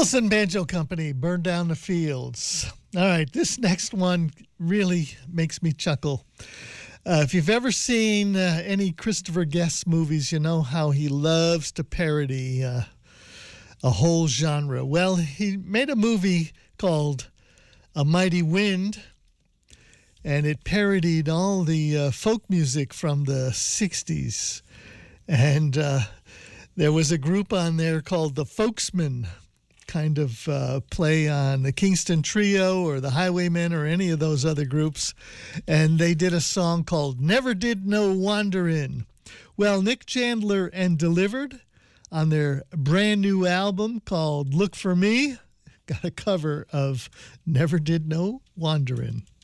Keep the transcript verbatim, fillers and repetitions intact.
Wilson Banjo Company, Burn Down the Fields. All right, this next one really makes me chuckle. Uh, if you've ever seen uh, any Christopher Guest movies, you know how he loves to parody uh, a whole genre. Well, he made a movie called A Mighty Wind, and it parodied all the uh, folk music from the sixties. And uh, there was a group on there called the Folksmen, kind of uh, play on the Kingston Trio or the Highwaymen or any of those other groups. And they did a song called Never Did No Wanderin'. Well, Nick Chandler and Delivered on their brand new album called Look For Me got a cover of Never Did No Wanderin'.